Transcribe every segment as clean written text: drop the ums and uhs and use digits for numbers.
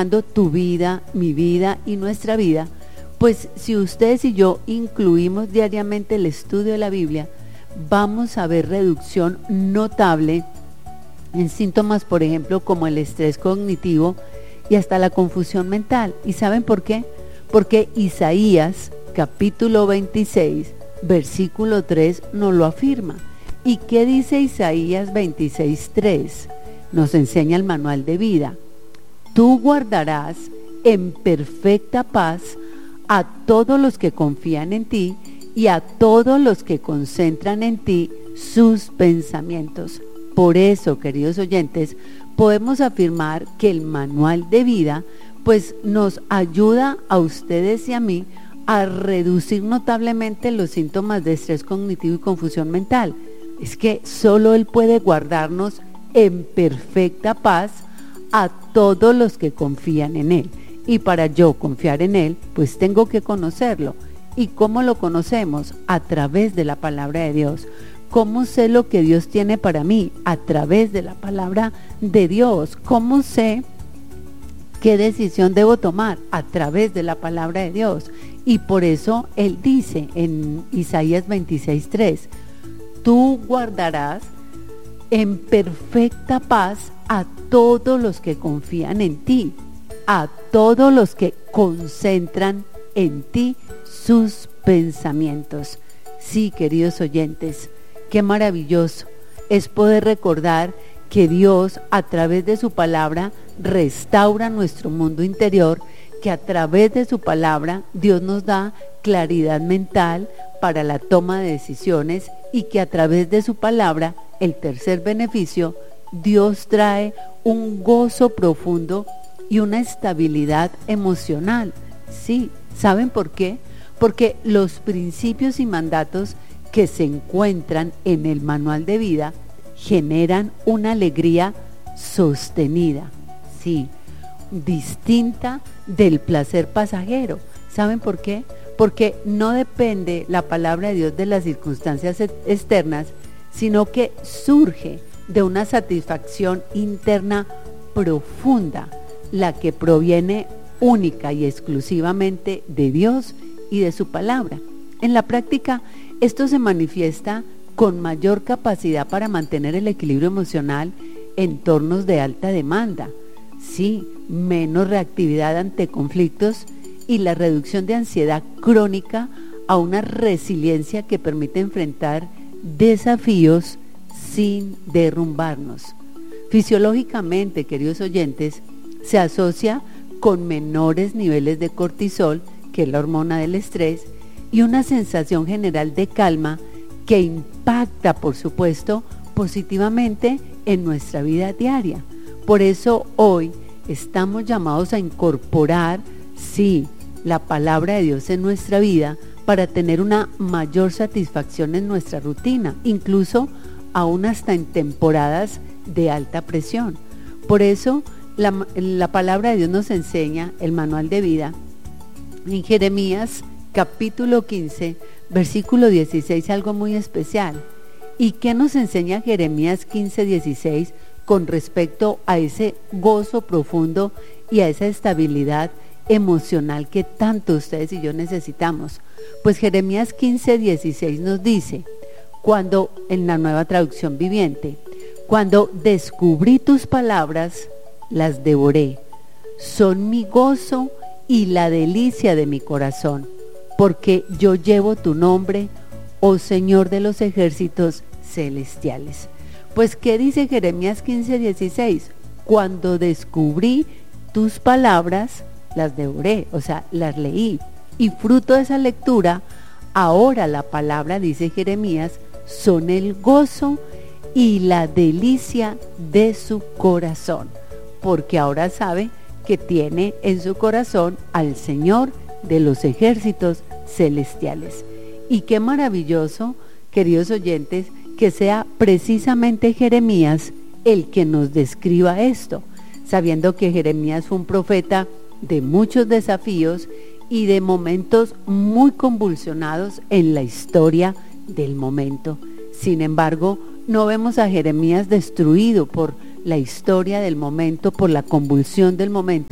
tu vida, mi vida y nuestra vida, pues si ustedes y yo incluimos diariamente el estudio de la Biblia, vamos a ver reducción notable en síntomas, por ejemplo, como el estrés cognitivo y hasta la confusión mental. ¿Y saben por qué? Porque Isaías, capítulo 26, versículo 3, nos lo afirma. ¿Y qué dice Isaías 26:3? Nos enseña el manual de vida. Tú guardarás en perfecta paz a todos los que confían en ti y a todos los que concentran en ti sus pensamientos. Por eso, queridos oyentes, podemos afirmar que el manual de vida pues nos ayuda a ustedes y a mí a reducir notablemente los síntomas de estrés cognitivo y confusión mental. Es que solo Él puede guardarnos en perfecta paz a todos los que confían en Él. Y para yo confiar en Él, pues tengo que conocerlo. ¿Y cómo lo conocemos? A través de la palabra de Dios. ¿Cómo sé lo que Dios tiene para mí? A través de la palabra de Dios. ¿Cómo sé qué decisión debo tomar? A través de la palabra de Dios. Y por eso Él dice en Isaías 26:3, tú guardarás en perfecta paz a todos los que confían en ti, a todos los que concentran en ti sus pensamientos. Sí, queridos oyentes, qué maravilloso es poder recordar que Dios, a través de su palabra, restaura nuestro mundo interior, que a través de su palabra Dios nos da claridad mental para la toma de decisiones y que a través de su palabra, el tercer beneficio, Dios trae un gozo profundo y una estabilidad emocional. Sí, ¿saben por qué? Porque los principios y mandatos que se encuentran en el manual de vida generan una alegría sostenida, sí, distinta del placer pasajero. ¿Saben por qué? Porque no depende la palabra de Dios de las circunstancias externas, sino que surge de una satisfacción interna profunda, la que proviene única y exclusivamente de Dios y de su palabra. En la práctica, esto se manifiesta con mayor capacidad para mantener el equilibrio emocional en entornos de alta demanda, sí, menos reactividad ante conflictos y la reducción de ansiedad crónica a una resiliencia que permite enfrentar desafíos sin derrumbarnos. Fisiológicamente, queridos oyentes, se asocia con menores niveles de cortisol, que es la hormona del estrés, y una sensación general de calma que impacta, por supuesto, positivamente en nuestra vida diaria. Por eso hoy estamos llamados a incorporar, sí, la palabra de Dios en nuestra vida para tener una mayor satisfacción en nuestra rutina, incluso aún hasta en temporadas de alta presión. Por eso la palabra de Dios nos enseña, el manual de vida, en Jeremías capítulo 15, versículo 16, algo muy especial. ¿Y qué nos enseña Jeremías 15, 16 con respecto a ese gozo profundo y a esa estabilidad emocional que tanto ustedes y yo necesitamos? Pues Jeremías 15, 16 nos dice, cuando, en la Nueva Traducción Viviente, cuando descubrí tus palabras, las devoré. Son mi gozo y la delicia de mi corazón, porque yo llevo tu nombre, oh Señor de los ejércitos celestiales. Pues, ¿qué dice Jeremías 15, 16? Cuando descubrí tus palabras, las devoré, o sea, las leí. Y fruto de esa lectura, ahora la palabra, dice Jeremías, son el gozo y la delicia de su corazón, porque ahora sabe que tiene en su corazón al Señor de los ejércitos celestiales. Y qué maravilloso, queridos oyentes, que sea precisamente Jeremías el que nos describa esto, sabiendo que Jeremías fue un profeta de muchos desafíos y de momentos muy convulsionados en la historia del momento. Sin embargo, no vemos a Jeremías destruido por la historia del momento, por la convulsión del momento,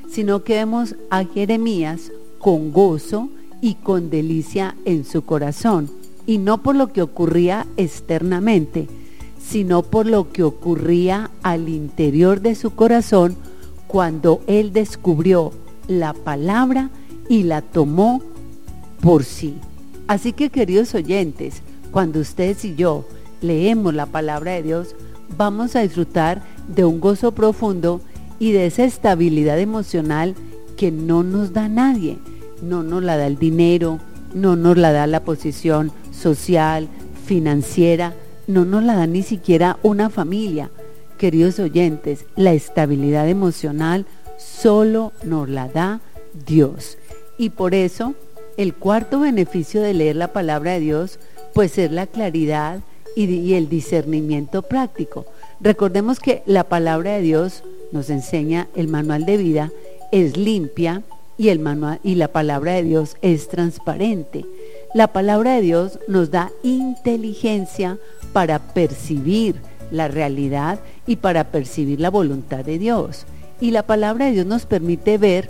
sino que vemos a Jeremías con gozo y con delicia en su corazón, y no por lo que ocurría externamente, sino por lo que ocurría al interior de su corazón cuando él descubrió la palabra y la tomó por sí. Así que, queridos oyentes, cuando ustedes y yo leemos la palabra de Dios, vamos a disfrutar de un gozo profundo y de esa estabilidad emocional que no nos da nadie. No nos la da el dinero, no nos la da la posición social, financiera, no nos la da ni siquiera una familia. Queridos oyentes, la estabilidad emocional solo nos la da Dios. Y por eso, el cuarto beneficio de leer la palabra de Dios, pues es la claridad y el discernimiento práctico. Recordemos que la palabra de Dios nos enseña, el manual de vida es limpia y la palabra de Dios es transparente. La palabra de Dios nos da inteligencia para percibir la realidad y para percibir la voluntad de Dios. Y la palabra de Dios nos permite ver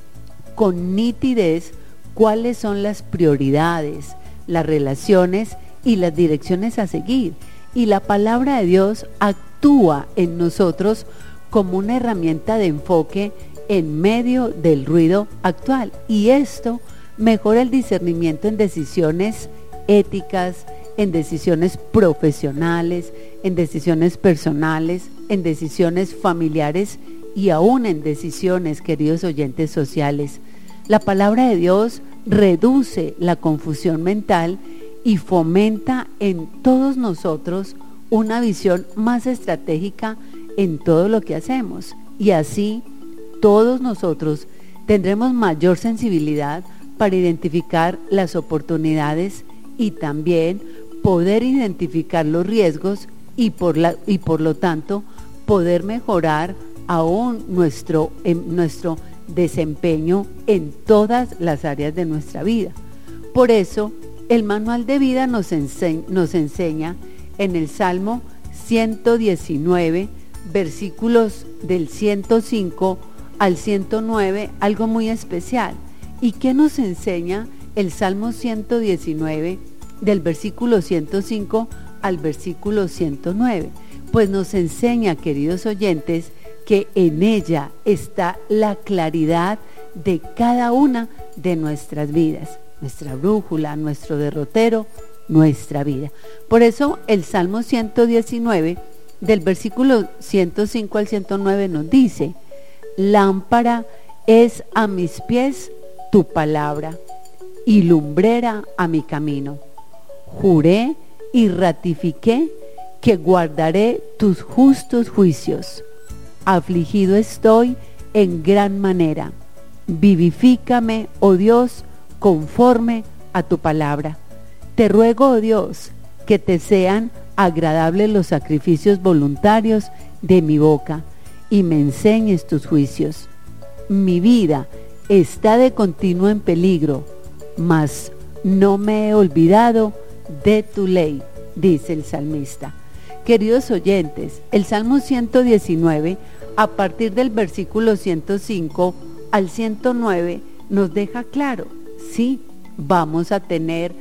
con nitidez cuáles son las prioridades, las relaciones y las direcciones a seguir. Y la palabra de Dios actúa en nosotros como una herramienta de enfoque en medio del ruido actual. Y esto mejora el discernimiento en decisiones éticas, en decisiones profesionales, en decisiones personales, en decisiones familiares y aún en decisiones, queridos oyentes, sociales. La palabra de Dios reduce la confusión mental y fomenta en todos nosotros una visión más estratégica en todo lo que hacemos. Y así todos nosotros tendremos mayor sensibilidad para identificar las oportunidades y también poder identificar los riesgos y por lo tanto poder mejorar aún nuestro desempeño en todas las áreas de nuestra vida. Por eso el manual de vida nos enseña en el Salmo 119, versículos del 105 al 109, algo muy especial. ¿Y qué nos enseña el Salmo 119 del versículo 105 al versículo 109? Pues nos enseña, queridos oyentes, que en ella está la claridad de cada una de nuestras vidas, nuestra brújula, nuestro derrotero, nuestra vida. Por eso el Salmo 119 del versículo 105 al 109 nos dice: lámpara es a mis pies tu palabra y lumbrera a mi camino. Juré y ratifiqué que guardaré tus justos juicios. Afligido estoy en gran manera. Vivifícame, oh Dios, conforme a tu palabra. Te ruego, oh Dios, que te sean agradables los sacrificios voluntarios de mi boca y me enseñes tus juicios. Mi vida está de continuo en peligro, mas no me he olvidado de tu ley, dice el salmista. Queridos oyentes, el Salmo 119, a partir del versículo 105 al 109, nos deja claro, sí, vamos a tener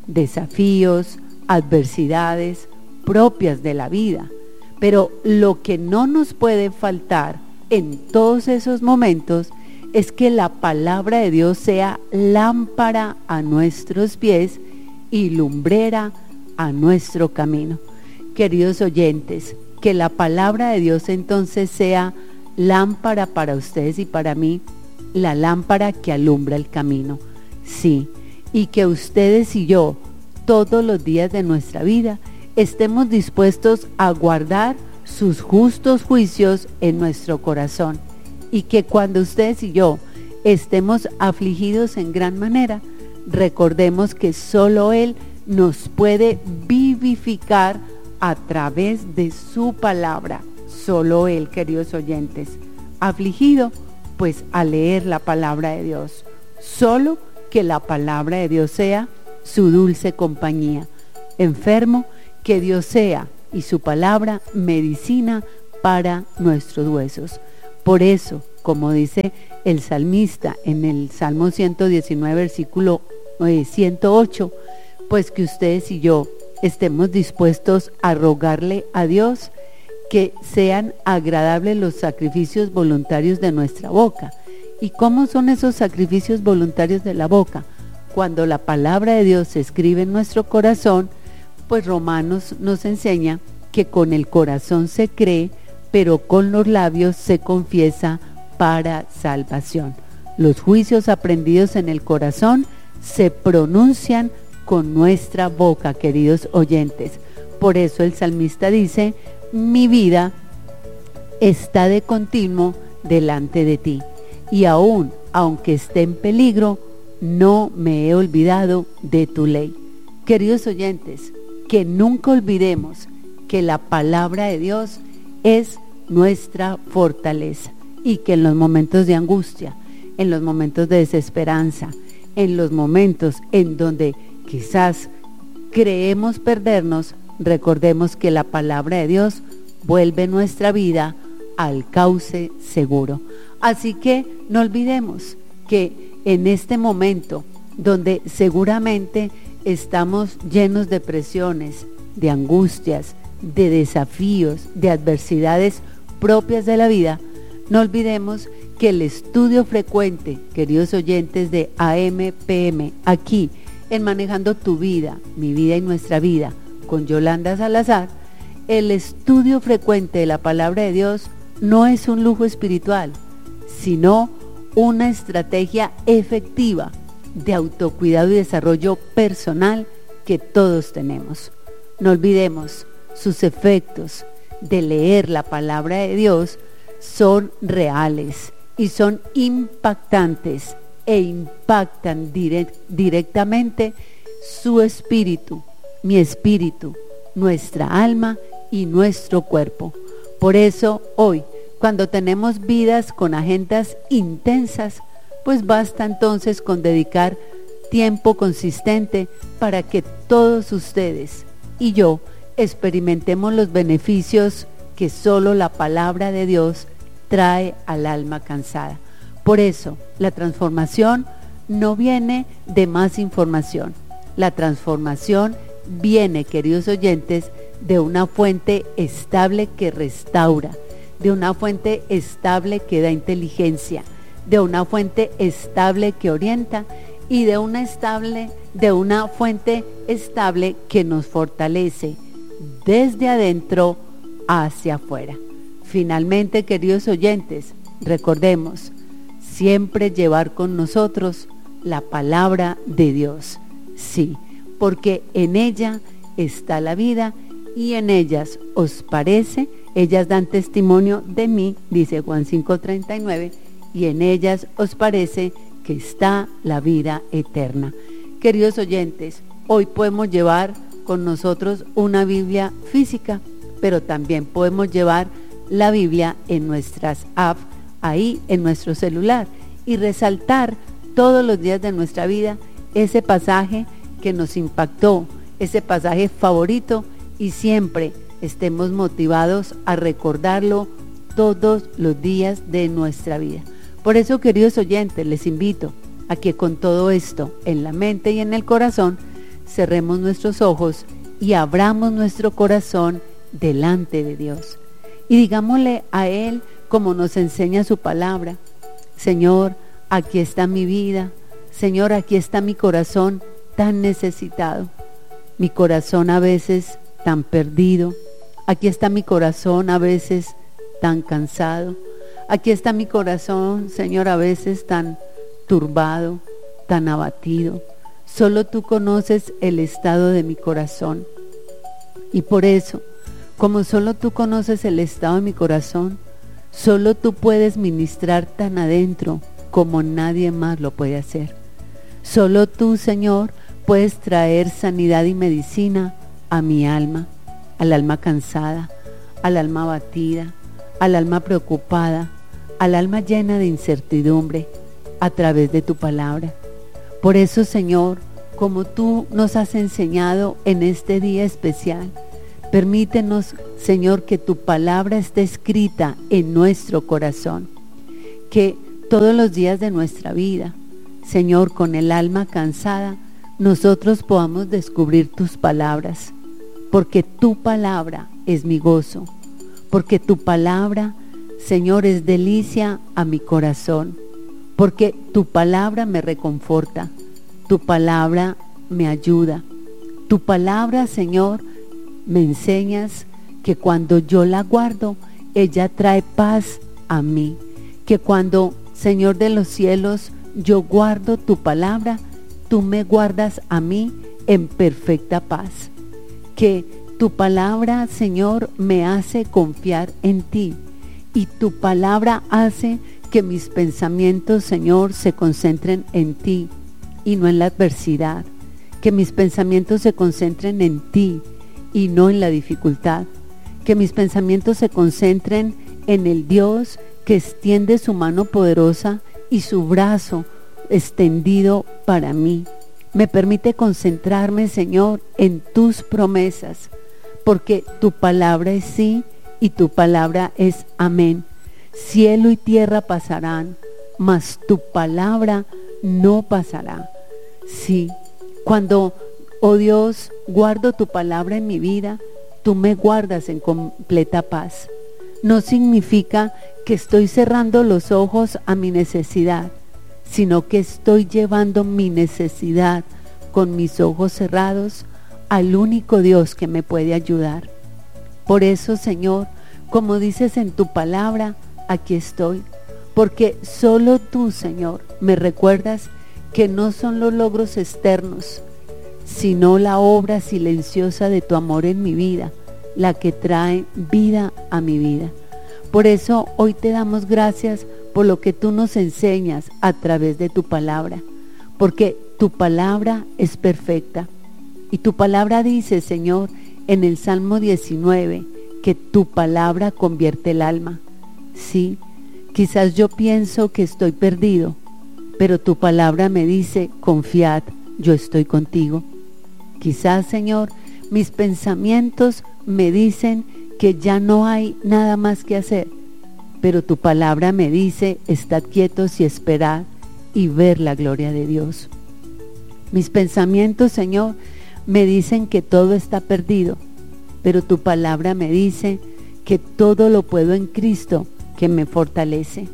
desafíos, adversidades propias de la vida, pero lo que no nos puede faltar en todos esos momentos es que la palabra de Dios sea lámpara a nuestros pies y lumbrera a nuestro camino. Queridos oyentes, que la palabra de Dios entonces sea lámpara para ustedes y para mí, la lámpara que alumbra el camino. Sí, y que ustedes y yo, todos los días de nuestra vida, estemos dispuestos a guardar sus justos juicios en nuestro corazón. Y que cuando ustedes y yo estemos afligidos en gran manera, recordemos que solo Él nos puede vivificar a través de su palabra. Solo Él, queridos oyentes. Afligido, pues a leer la palabra de Dios. Solo que la palabra de Dios sea su dulce compañía. Enfermo, que Dios sea y su palabra medicina para nuestros huesos. Por eso, como dice el salmista en el Salmo 119, versículo 108, pues que ustedes y yo estemos dispuestos a rogarle a Dios que sean agradables los sacrificios voluntarios de nuestra boca. ¿Y cómo son esos sacrificios voluntarios de la boca? Cuando la palabra de Dios se escribe en nuestro corazón, pues Romanos nos enseña que con el corazón se cree, pero con los labios se confiesa para salvación. Los juicios aprendidos en el corazón se pronuncian con nuestra boca, queridos oyentes. Por eso el salmista dice: mi vida está de continuo delante de ti, y aún aunque esté en peligro, no me he olvidado de tu ley. Queridos oyentes, que nunca olvidemos que la palabra de Dios es nuestra fortaleza, y que en los momentos de angustia, en los momentos de desesperanza, en los momentos en donde quizás creemos perdernos, recordemos que la palabra de Dios vuelve nuestra vida al cauce seguro. Así que no olvidemos que en este momento donde seguramente estamos llenos de presiones, de angustias, de desafíos, de adversidades propias de la vida, no olvidemos que el estudio frecuente, queridos oyentes de AM/PM, aquí en Manejando tu Vida, mi vida y nuestra vida, con Yolanda Salazar, el estudio frecuente de la palabra de Dios no es un lujo espiritual, sino una estrategia efectiva de autocuidado y desarrollo personal que todos tenemos. No olvidemos, sus efectos de leer la palabra de Dios son reales y son impactantes e impactan directamente su espíritu, mi espíritu, nuestra alma y nuestro cuerpo. Por eso hoy, cuando tenemos vidas con agendas intensas, pues basta entonces con dedicar tiempo consistente para que todos ustedes y yo experimentemos los beneficios que solo la palabra de Dios trae al alma cansada. Por eso, la transformación no viene de más información. La transformación viene, queridos oyentes, de una fuente estable que restaura, de una fuente estable que da inteligencia, de una fuente estable que orienta y de una fuente estable que nos fortalece desde adentro hacia afuera. Finalmente, queridos oyentes, recordemos siempre llevar con nosotros la palabra de Dios. Sí, porque en ella está la vida y en ellas ellas dan testimonio de mí, dice Juan 5:39, y en ellas os parece que está la vida eterna. Queridos oyentes, hoy podemos llevar con nosotros una Biblia física, pero también podemos llevar la Biblia en nuestras apps, ahí en nuestro celular, y resaltar todos los días de nuestra vida ese pasaje que nos impactó, ese pasaje favorito, y siempre estemos motivados a recordarlo todos los días de nuestra vida. Por eso, queridos oyentes, les invito a que con todo esto en la mente y en el corazón, cerremos nuestros ojos y abramos nuestro corazón delante de Dios. Y digámosle a Él, como nos enseña su palabra: Señor, aquí está mi vida. Señor, aquí está mi corazón tan necesitado. Mi corazón a veces tan perdido. Aquí está mi corazón a veces tan cansado. Aquí está mi corazón, Señor, a veces tan turbado, tan abatido. Solo tú conoces el estado de mi corazón. Y por eso, como solo tú conoces el estado de mi corazón, solo tú puedes ministrar tan adentro como nadie más lo puede hacer. Solo tú, Señor, puedes traer sanidad y medicina a mi alma, al alma cansada, al alma abatida, al alma preocupada, al alma llena de incertidumbre, a través de tu palabra. Por eso, Señor, como tú nos has enseñado en este día especial, permítenos, Señor, que tu palabra esté escrita en nuestro corazón, que todos los días de nuestra vida, Señor, con el alma cansada, nosotros podamos descubrir tus palabras, porque tu palabra es mi gozo, porque tu palabra, Señor, es delicia a mi corazón, porque tu palabra me reconforta, tu palabra me ayuda, tu palabra, Señor, me enseñas que cuando yo la guardo, ella trae paz a mí, que cuando, Señor de los cielos, yo guardo tu palabra, tú me guardas a mí en perfecta paz, que tu palabra, Señor, me hace confiar en ti, y tu palabra hace que mis pensamientos, Señor, se concentren en ti y no en la adversidad, que mis pensamientos se concentren en ti y no en la dificultad, que mis pensamientos se concentren en el Dios que extiende su mano poderosa y su brazo extendido para mí. Me permite concentrarme, Señor, en tus promesas, porque tu palabra es sí y tu palabra es amén. Cielo y tierra pasarán, mas tu palabra no pasará. Sí, cuando, oh Dios, guardo tu palabra en mi vida, tú me guardas en completa paz. No significa que estoy cerrando los ojos a mi necesidad, sino que estoy llevando mi necesidad con mis ojos cerrados al único Dios que me puede ayudar. Por eso, Señor, como dices en tu palabra, aquí estoy, porque solo tú, Señor, me recuerdas que no son los logros externos, sino la obra silenciosa de tu amor en mi vida, la que trae vida a mi vida. Por eso hoy te damos gracias por lo que tú nos enseñas a través de tu palabra, porque tu palabra es perfecta. Y tu palabra dice, Señor, en el Salmo 19, que tu palabra convierte el alma. Sí, quizás yo pienso que estoy perdido, pero tu palabra me dice, confiad, yo estoy contigo. Quizás, Señor, mis pensamientos me dicen que ya no hay nada más que hacer, pero tu palabra me dice, estad quietos y esperad y ver la gloria de Dios. Mis pensamientos, Señor, me dicen que todo está perdido, pero tu palabra me dice que todo lo puedo en Cristo que me fortalece.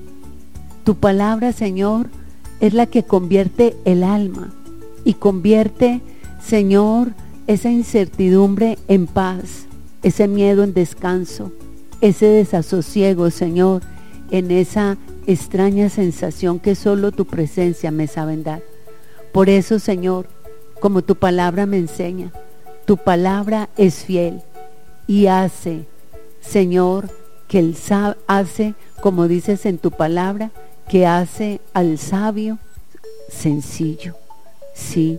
Tu palabra, Señor, es la que convierte el alma y convierte, Señor, esa incertidumbre en paz, ese miedo en descanso, ese desasosiego, Señor, en esa extraña sensación que solo tu presencia me sabe dar. Por eso, Señor, como tu palabra me enseña, tu palabra es fiel y hace, Señor, que hace, como dices en tu palabra, que hace al sabio sencillo. Sí.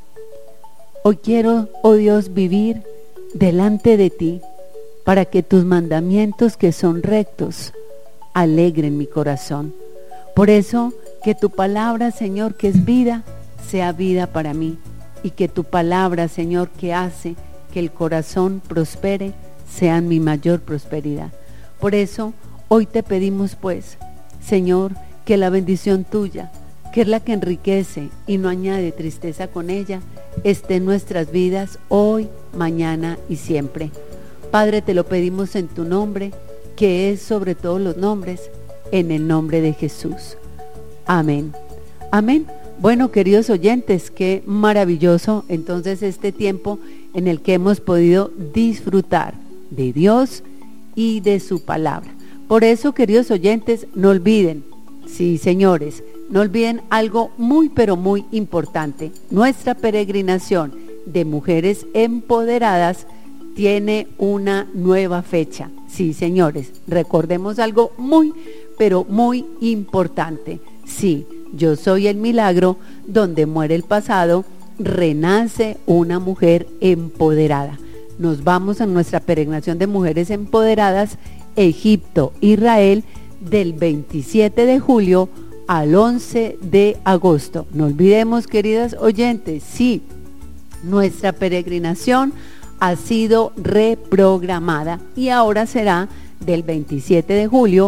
Hoy quiero, oh Dios, vivir delante de ti para que tus mandamientos que son rectos alegren mi corazón. Por eso que tu palabra, Señor, que es vida, sea vida para mí, y que tu palabra, Señor, que hace que el corazón prospere, sea mi mayor prosperidad. Por eso hoy te pedimos pues, Señor, que la bendición tuya, que es la que enriquece y no añade tristeza con ella, esté en nuestras vidas hoy, mañana y siempre. Padre, te lo pedimos en tu nombre, que es sobre todos los nombres, en el nombre de Jesús. Amén. Amén. Bueno, queridos oyentes, qué maravilloso entonces este tiempo en el que hemos podido disfrutar de Dios y de su palabra. Por eso, queridos oyentes, no olviden, sí, señores, no olviden algo muy pero muy importante. Nuestra peregrinación de mujeres empoderadas tiene una nueva fecha. Sí, señores, recordemos algo muy pero muy importante. Sí, yo soy el milagro donde muere el pasado, renace una mujer empoderada. Nos vamos a nuestra peregrinación de mujeres empoderadas, Egipto, Israel, del 27 de julio al 11 de agosto. No olvidemos, queridas oyentes, sí, nuestra peregrinación ha sido reprogramada y ahora será del 27 de julio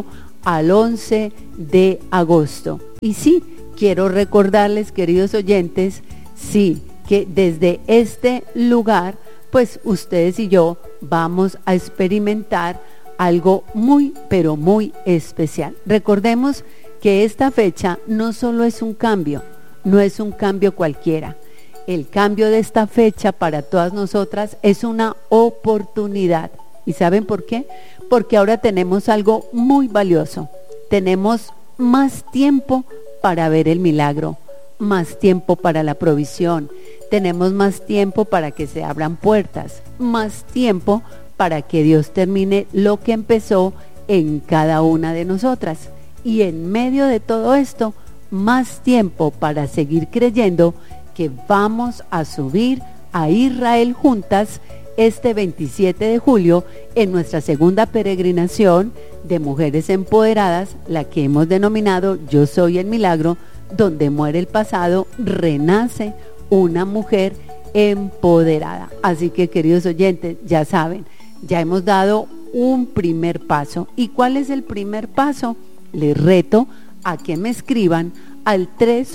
al 11 de agosto. Y sí, quiero recordarles, queridos oyentes, sí, que desde este lugar, pues ustedes y yo vamos a experimentar algo muy, pero muy especial. Recordemos que esta fecha no solo es un cambio, no es un cambio cualquiera. El cambio de esta fecha para todas nosotras es una oportunidad. ¿Y saben por qué? Porque ahora tenemos algo muy valioso. Tenemos más tiempo para ver el milagro, más tiempo para la provisión. Tenemos más tiempo para que se abran puertas, más tiempo para que Dios termine lo que empezó en cada una de nosotras. Y en medio de todo esto, más tiempo para seguir creyendo que vamos a subir a Israel juntas este 27 de julio en nuestra segunda peregrinación de mujeres empoderadas, la que hemos denominado Yo Soy el Milagro, donde muere el pasado, renace una mujer empoderada. Así que, queridos oyentes, ya saben, ya hemos dado un primer paso. ¿Y cuál es el primer paso? Les reto a que me escriban al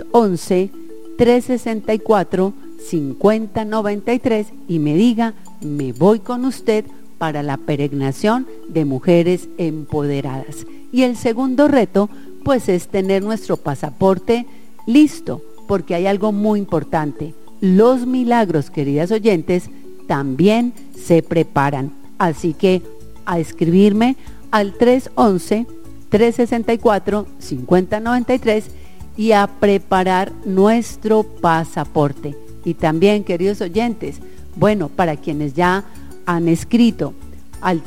311-364-5093 y me diga, me voy con usted para la peregrinación de mujeres empoderadas. Y el segundo reto, pues, es tener nuestro pasaporte listo, porque hay algo muy importante. Los milagros, queridas oyentes, también se preparan. Así que a escribirme al 311-364-5093 y a preparar nuestro pasaporte. Y también, queridos oyentes, bueno, para quienes ya han escrito al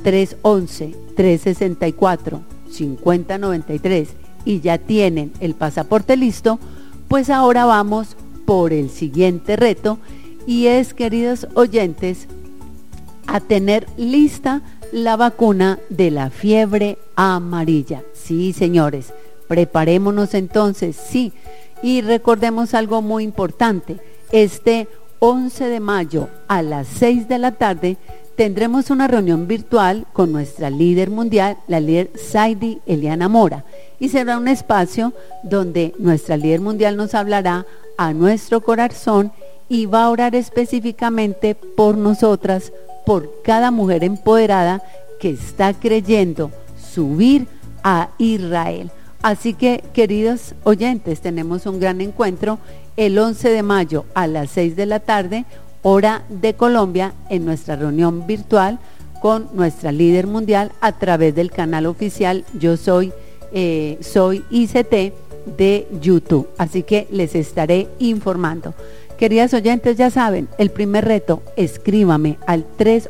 311-364-5093 y ya tienen el pasaporte listo, pues ahora vamos por el siguiente reto, y es, queridos oyentes, a tener lista la vacuna de la fiebre amarilla. Sí, señores, preparémonos entonces, sí, y recordemos algo muy importante. Este 11 de mayo a las 6 de la tarde tendremos una reunión virtual con nuestra líder mundial, la líder Saidi Eliana Mora, y será un espacio donde nuestra líder mundial nos hablará a nuestro corazón y va a orar específicamente por nosotras, por cada mujer empoderada que está creyendo subir a Israel. Así que, queridos oyentes, tenemos un gran encuentro el 11 de mayo a las 6 de la tarde, hora de Colombia, en nuestra reunión virtual con nuestra líder mundial a través del canal oficial Yo Soy ICT de YouTube. Así que les estaré informando. Queridas oyentes, ya saben, el primer reto, escríbame al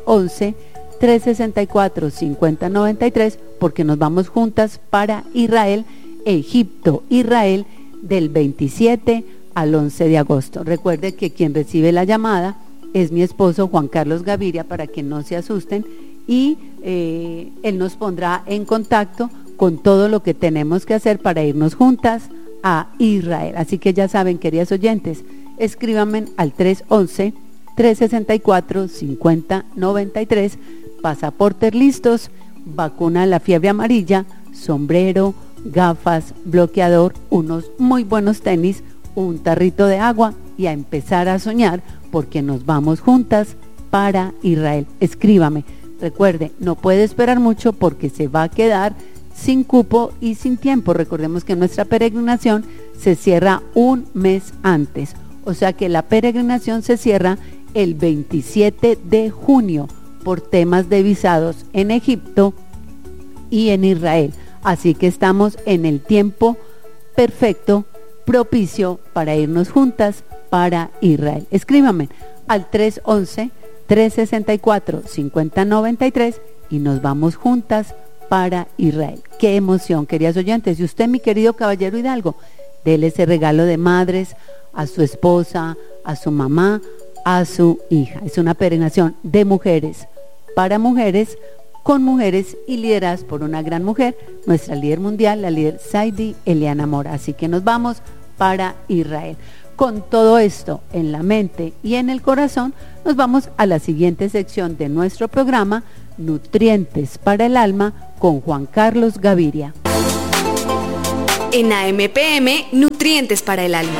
311-364-5093 porque nos vamos juntas para Israel, Egipto, Israel, del 27 al 11 de agosto. Recuerde que quien recibe la llamada es mi esposo Juan Carlos Gaviria, para que no se asusten, y él nos pondrá en contacto con todo lo que tenemos que hacer para irnos juntas a Israel. Así que ya saben, queridas oyentes, escríbanme al 311-364-5093, pasaportes listos, vacuna de la fiebre amarilla, sombrero, gafas, bloqueador, unos muy buenos tenis, un tarrito de agua y a empezar a soñar, porque nos vamos juntas para Israel. Escríbame. Recuerde, no puede esperar mucho porque se va a quedar sin cupo y sin tiempo. Recordemos que nuestra peregrinación se cierra un mes antes. O sea que la peregrinación se cierra el 27 de junio por temas de visados en Egipto y en Israel. Así que estamos en el tiempo perfecto, propicio para irnos juntas para Israel. Escríbame al 311-364-5093 y nos vamos juntas para Israel. ¡Qué emoción, queridas oyentes! Y usted, mi querido caballero Hidalgo, déle ese regalo de madres a su esposa, a su mamá, a su hija. Es una peregrinación de mujeres para mujeres, con mujeres y lideradas por una gran mujer, nuestra líder mundial, la líder Saidi Eliana Mora. Así que nos vamos para Israel. Con todo esto en la mente y en el corazón, nos vamos a la siguiente sección de nuestro programa, Nutrientes para el Alma, con Juan Carlos Gaviria. en AMPM Nutrientes para el Alma.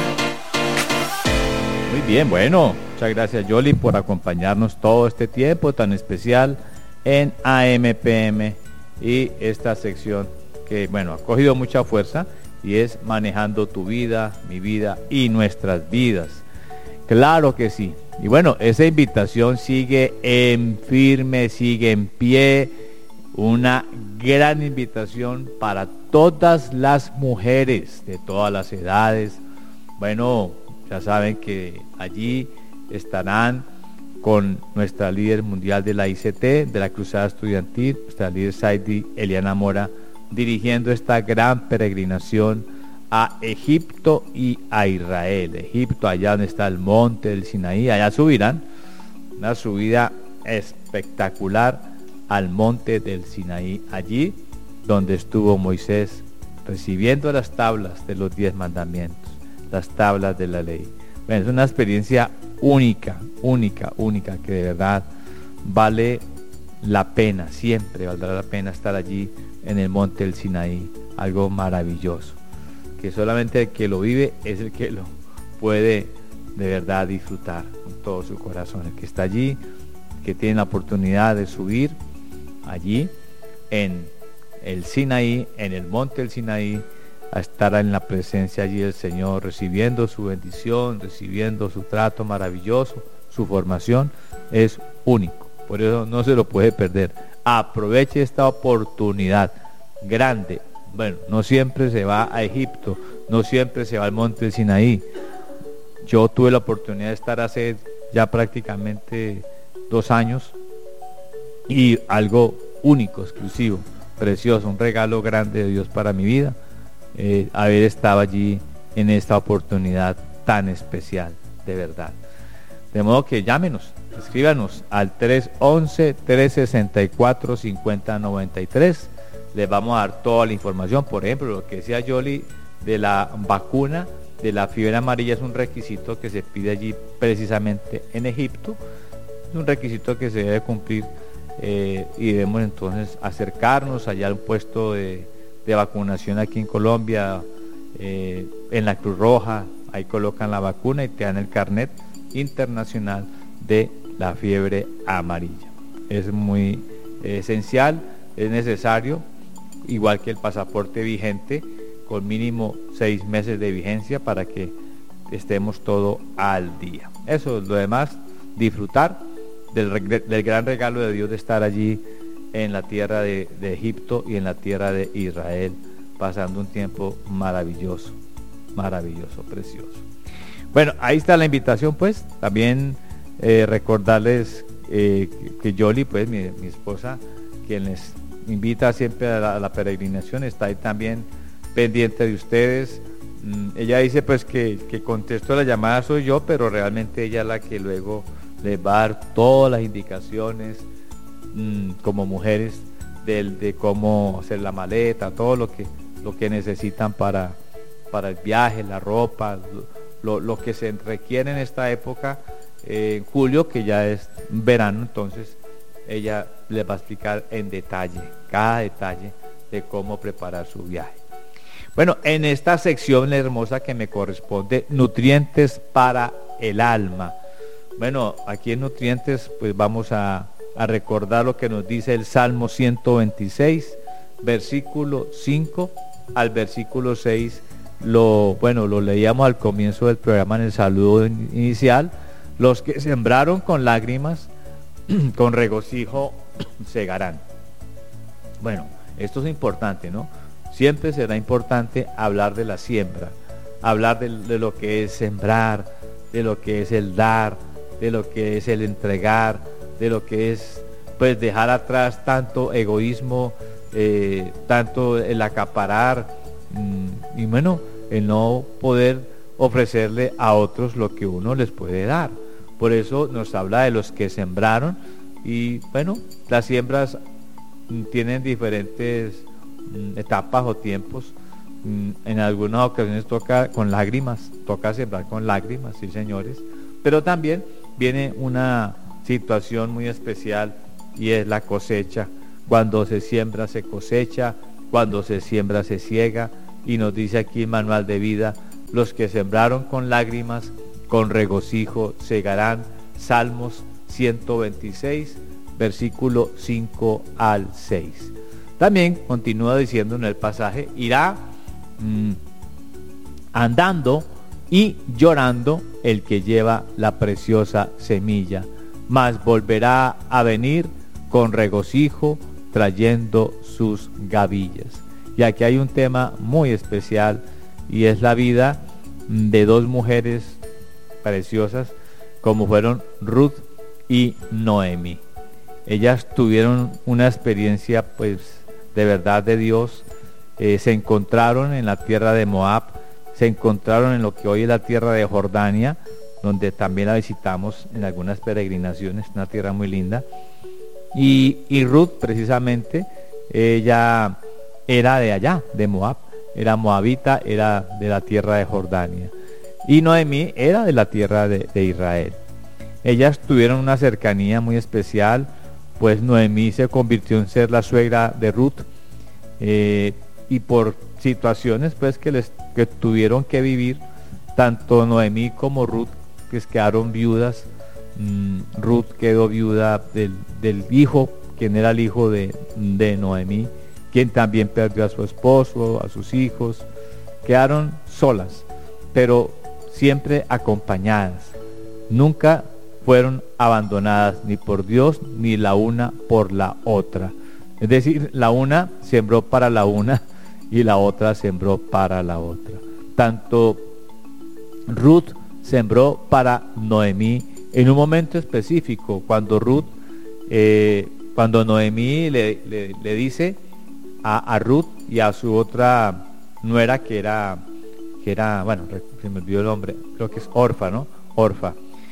Muy bien, bueno, muchas gracias Yoli por acompañarnos todo este tiempo tan especial en AMPM y esta sección que, bueno, ha cogido mucha fuerza y es manejando tu vida, mi vida y nuestras vidas. Claro que sí. Y bueno, esa invitación sigue en firme, sigue en pie. Una gran invitación para todas las mujeres de todas las edades. Bueno, ya saben que allí estarán con nuestra líder mundial de la ICT, de la Cruzada Estudiantil, nuestra líder Saidi Eliana Mora, dirigiendo esta gran peregrinación a Egipto y a Israel. Egipto, allá donde está el monte del Sinaí, allá subirán, una subida espectacular al monte del Sinaí, allí donde estuvo Moisés recibiendo las tablas de los 10 mandamientos, las tablas de la ley. Bueno, es una experiencia única, que de verdad vale la pena, siempre valdrá la pena estar allí en el monte del Sinaí, algo maravilloso, que solamente el que lo vive es el que lo puede de verdad disfrutar con todo su corazón. El que está allí, que tiene la oportunidad de subir allí en el Sinaí, en el monte del Sinaí, a estar en la presencia allí del Señor, recibiendo su bendición, recibiendo su trato maravilloso, su formación, es único. Por eso no se lo puede perder. Aproveche esta oportunidad grande. Bueno, no siempre se va a Egipto, no siempre se va al monte del Sinaí. Yo tuve la oportunidad de estar hace ya prácticamente 2 años y algo único, exclusivo, precioso, un regalo grande de Dios para mi vida, haber estado allí en esta oportunidad tan especial, de verdad. De modo que llámenos, escríbanos al 311-364-5093. Les vamos a dar toda la información. Por ejemplo, lo que decía Yoli de la vacuna de la fiebre amarilla es un requisito que se pide allí precisamente en Egipto. Es un requisito que se debe cumplir y debemos entonces acercarnos allá a un puesto de vacunación aquí en Colombia, en la Cruz Roja. Ahí colocan la vacuna y te dan el carnet internacional de la fiebre amarilla. Es muy esencial, es necesario, igual que el pasaporte vigente, con mínimo 6 meses de vigencia para que estemos todo al día. Eso es lo demás, disfrutar del gran regalo de Dios de estar allí en la tierra de Egipto y en la tierra de Israel, pasando un tiempo maravilloso, precioso. Bueno, ahí está la invitación, pues. También recordarles que Yoli, pues mi esposa, quien les invita siempre a la peregrinación, está ahí también pendiente de ustedes. Ella dice pues que contesto la llamada soy yo, pero realmente ella es la que luego les va a dar todas las indicaciones como mujeres de cómo hacer la maleta, todo lo que necesitan para el viaje, la ropa, lo que se requiere en esta época, en julio, que ya es verano. Entonces ella les va a explicar en detalle, cada detalle de cómo preparar su viaje. Bueno, en esta sección hermosa que me corresponde, nutrientes para el alma. Bueno, aquí en nutrientes pues vamos a recordar lo que nos dice el Salmo 126, versículo 5 al versículo 6. Lo leíamos al comienzo del programa en el saludo inicial. Los que sembraron con lágrimas, con regocijo segarán. Bueno, esto es importante, ¿no? Siempre será importante hablar de la siembra, hablar de lo que es sembrar, de lo que es el dar, de lo que es el entregar, de lo que es pues dejar atrás tanto egoísmo, tanto el acaparar, y bueno, el no poder ofrecerle a otros lo que uno les puede dar. Por eso nos habla de los que sembraron. Y bueno, las siembras tienen diferentes etapas o tiempos. En algunas ocasiones toca con lágrimas, toca sembrar con lágrimas, sí señores, pero también viene una situación muy especial y es la cosecha. Cuando se siembra se cosecha, cuando se siembra se ciega, y nos dice aquí el manual de vida: los que sembraron con lágrimas, con regocijo segarán. Salmos 126, versículo 5 al 6. También continúa diciendo en el pasaje: irá andando y llorando el que lleva la preciosa semilla, mas volverá a venir con regocijo trayendo sus gavillas. Y aquí hay un tema muy especial, y es la vida de dos mujeres preciosas como fueron Ruth y Noemí. Ellas tuvieron una experiencia pues de verdad de Dios. Se encontraron en la tierra de Moab, se encontraron en lo que hoy es la tierra de Jordania, donde también la visitamos en algunas peregrinaciones, una tierra muy linda. Y Ruth precisamente, ella era de allá, de Moab, era moabita, era de la tierra de Jordania. Y Noemí era de la tierra de Israel. Ellas tuvieron una cercanía muy especial, pues Noemí se convirtió en ser la suegra de Ruth, y por situaciones pues que tuvieron que vivir, tanto Noemí como Ruth pues quedaron viudas. Ruth quedó viuda del hijo, quien era el hijo de Noemí, quien también perdió a su esposo, a sus hijos. Quedaron solas, pero siempre acompañadas. Nunca fueron abandonadas ni por Dios, ni la una por la otra. Es decir, la una sembró para la una y la otra sembró para la otra. Tanto Ruth sembró para Noemí en un momento específico, cuando Noemí le dice a Ruth y a su otra nuera que era, bueno, se me olvidó el nombre, creo que es Orfa, ¿no? Orfa.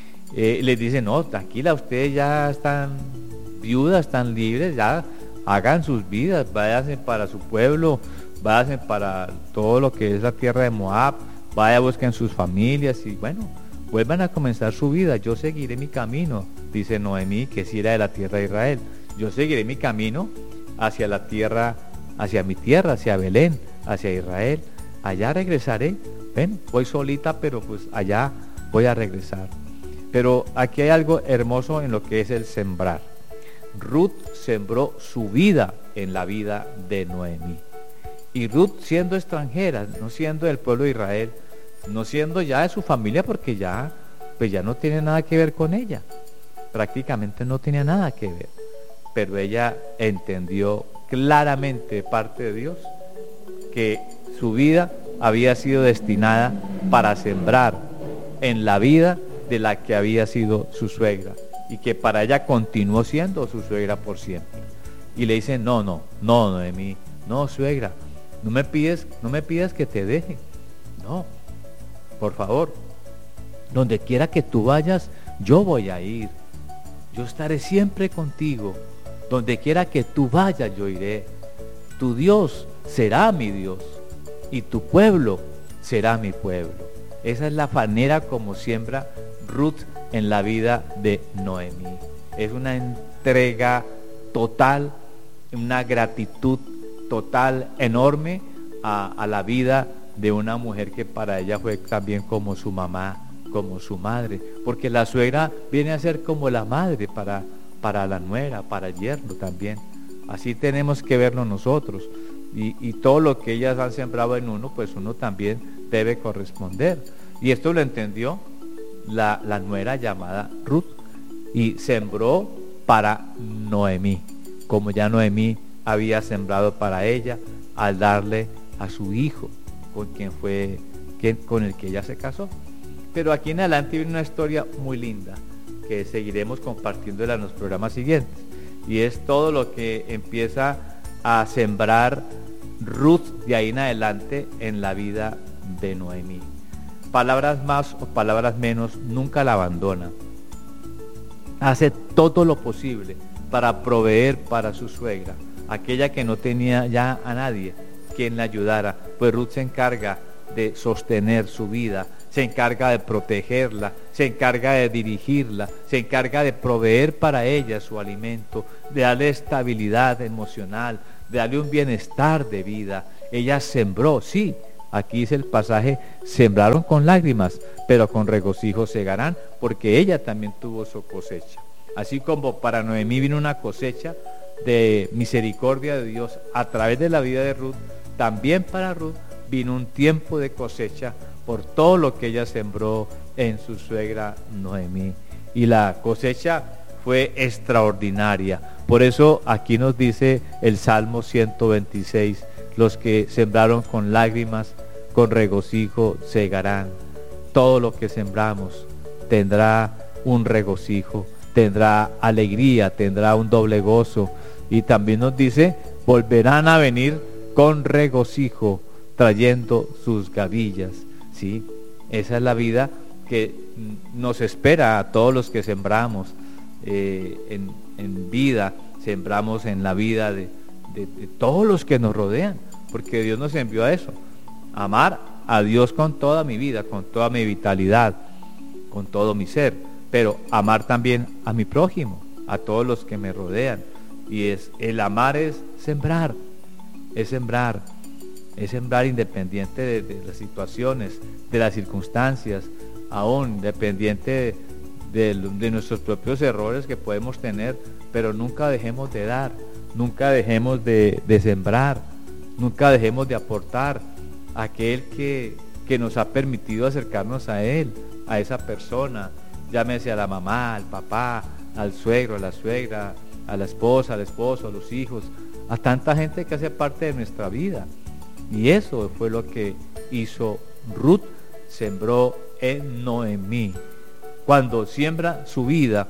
Les dice: no, tranquila, ustedes ya están viudas, están libres, ya hagan sus vidas, váyanse para su pueblo, váyanse para todo lo que es la tierra de Moab, vayan, busquen sus familias y bueno, vuelvan a comenzar su vida. Yo seguiré mi camino, dice Noemí, que sí era de la tierra de Israel. Yo seguiré mi camino hacia la tierra, hacia mi tierra, hacia Belén, hacia Israel. Allá regresaré. Ven, voy solita, pero pues allá voy a regresar. Pero aquí hay algo hermoso en lo que es el sembrar. Ruth sembró su vida en la vida de Noemí. Y Ruth, siendo extranjera, no siendo del pueblo de Israel, no siendo ya de su familia, porque ya no tiene nada que ver con ella. Prácticamente no tenía nada que ver. Pero ella entendió claramente de parte de Dios que su vida había sido destinada para sembrar en la vida de la que había sido su suegra, y que para ella continuó siendo su suegra por siempre. Y le dice: no, Noemí, no, suegra, no me pides que te deje. No, por favor, donde quiera que tú vayas, yo voy a ir. Yo estaré siempre contigo. Donde quiera que tú vayas, yo iré. Tu Dios será mi Dios y tu pueblo será mi pueblo. Esa es la manera como siembra Ruth en la vida de Noemí. Es una entrega total, una gratitud total, enorme a la vida de una mujer que para ella fue también como su mamá, como su madre, porque la suegra viene a ser como la madre para la nuera, para el yerno también. Así tenemos que verlo nosotros, y todo lo que ellas han sembrado en uno, pues uno también debe corresponder. Y esto lo entendió la nuera llamada Ruth, y sembró para Noemí, como ya Noemí había sembrado para ella al darle a su hijo, con el que ella se casó. Pero aquí en adelante viene una historia muy linda que seguiremos compartiéndola en los programas siguientes, y es todo lo que empieza a sembrar Ruth de ahí en adelante en la vida de Noemí. Palabras más o palabras menos, nunca la abandona. Hace todo lo posible para proveer para su suegra, aquella que no tenía ya a nadie quien la ayudara, pues Ruth se encarga de sostener su vida, se encarga de protegerla, se encarga de dirigirla, se encarga de proveer para ella su alimento, de darle estabilidad emocional, de darle un bienestar de vida. ella sembró, sí, aquí dice el pasaje, sembraron con lágrimas, pero con regocijo segarán, porque ella también tuvo su cosecha. Así como para Noemí vino una cosecha de misericordia de Dios a través de la vida de Ruth, también para Ruth vino un tiempo de cosecha por todo lo que ella sembró en su suegra Noemí. Y la cosecha fue extraordinaria. Por eso aquí nos dice el Salmo 126, los que sembraron con lágrimas, con regocijo segarán. Todo lo que sembramos tendrá un regocijo, tendrá alegría, tendrá un doble gozo. Y también nos dice, volverán a venir con regocijo, trayendo sus gavillas. ¿Sí? Esa es la vida que nos espera a todos los que sembramos en vida, sembramos en la vida de todos los que nos rodean, porque Dios nos envió a eso, amar a Dios con toda mi vida, con toda mi vitalidad, con todo mi ser, pero amar también a mi prójimo, a todos los que me rodean. Y el amar es sembrar, es sembrar independiente de las situaciones, de las circunstancias, aún dependiente de nuestros propios errores que podemos tener, pero nunca dejemos de dar, nunca dejemos de sembrar, nunca dejemos de aportar a aquel que nos ha permitido acercarnos a Él, a esa persona, llámese a la mamá, al papá, al suegro, a la suegra, a la esposa, al esposo, a los hijos, a tanta gente que hace parte de nuestra vida. Y eso fue lo que hizo Ruth, sembró en Noemí. Cuando siembra su vida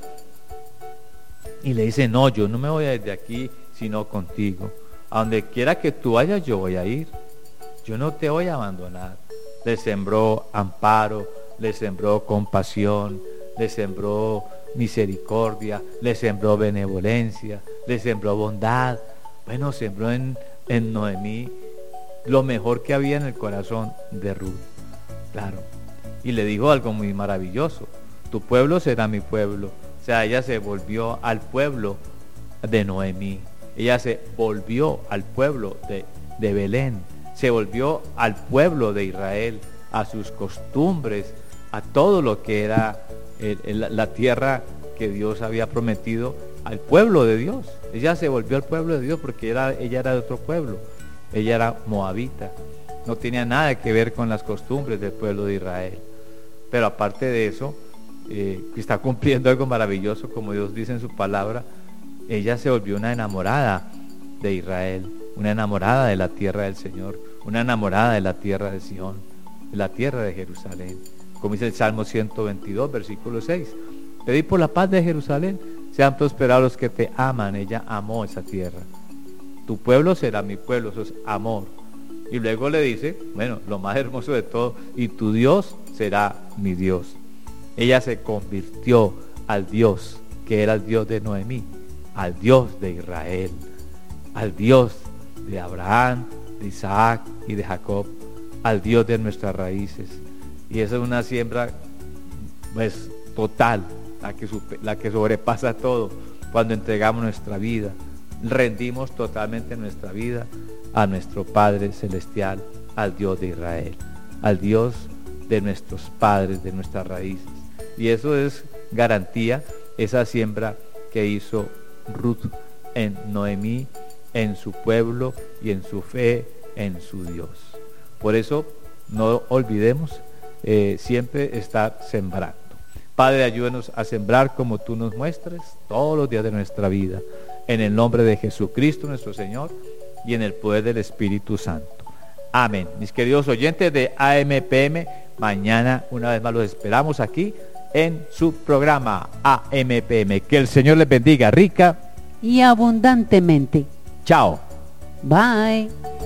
y le dice, no, yo no me voy a ir de aquí sino contigo. A donde quiera que tú vayas, yo voy a ir. Yo no te voy a abandonar. Le sembró amparo, le sembró compasión, le sembró misericordia, le sembró benevolencia, le sembró bondad. Bueno, sembró en Noemí lo mejor que había en el corazón de Ruth. Claro. Y le dijo algo muy maravilloso: tu pueblo será mi pueblo. O sea, ella se volvió al pueblo de Noemí. Ella se volvió al pueblo de Belén. Se volvió al pueblo de Israel, a sus costumbres, a todo lo que era la tierra que Dios había prometido al pueblo de Dios. Ella se volvió al pueblo de Dios porque ella era de otro pueblo. Ella era moabita. No tenía nada que ver con las costumbres del pueblo de Israel. Pero aparte de eso, que está cumpliendo algo maravilloso, como Dios dice en su palabra, ella se volvió una enamorada de Israel, una enamorada de la tierra del Señor, una enamorada de la tierra de Sión, de la tierra de Jerusalén. Como dice el Salmo 122, versículo 6. Pedí por la paz de Jerusalén, sean prosperados los que te aman. Ella amó esa tierra. Tu pueblo será mi pueblo, eso es amor. Y luego le dice, bueno, lo más hermoso de todo, y tu Dios será mi Dios. Ella se convirtió al Dios que era el Dios de Noemí, al Dios de Israel, al Dios de Abraham, de Isaac y de Jacob, al Dios de nuestras raíces. Y esa es una siembra pues total, la que sobrepasa todo, cuando entregamos nuestra vida, rendimos totalmente nuestra vida a nuestro Padre Celestial, al Dios de Israel, al Dios de nuestros padres, de nuestras raíces. Y eso es garantía, esa siembra que hizo Ruth en Noemí, en su pueblo y en su fe en su Dios. Por eso no olvidemos siempre estar sembrando. Padre, ayúdanos a sembrar como tú nos muestres todos los días de nuestra vida, en el nombre de Jesucristo nuestro Señor y en el poder del Espíritu Santo. Amén. Mis queridos oyentes de AMPM, mañana una vez más los esperamos aquí en su programa AMPM. Que el Señor les bendiga rica y abundantemente. Chao. Bye.